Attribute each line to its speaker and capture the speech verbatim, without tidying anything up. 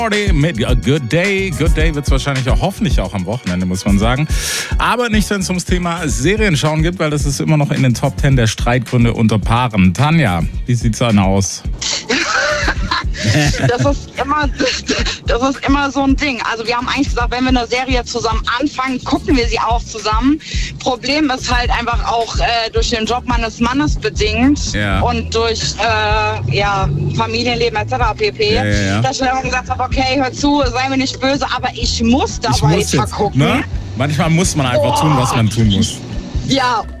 Speaker 1: Mit A Good Day. Good Day wird es wahrscheinlich auch hoffentlich auch am Wochenende, muss man sagen. Aber nicht, wenn es ums Thema Serienschauen geht, weil das ist immer noch in den Top Ten der Streitgründe unter Paaren. Tanja, wie sieht's dann aus?
Speaker 2: Das ist immer, das ist immer so ein Ding. Also wir haben eigentlich gesagt, wenn wir eine Serie zusammen anfangen, gucken wir sie auch zusammen. Problem ist halt einfach auch äh, durch den Job meines Mannes bedingt
Speaker 1: Ja.
Speaker 2: und durch äh, ja, Familienleben et cetera pp.
Speaker 1: Ja, ja, ja.
Speaker 2: Dass ich dann gesagt habe, okay, hör zu, sei mir nicht böse, aber ich muss da
Speaker 1: Ich muss
Speaker 2: weiter
Speaker 1: jetzt,
Speaker 2: gucken.
Speaker 1: ne? Manchmal muss man einfach tun, was man tun muss.
Speaker 2: Ja,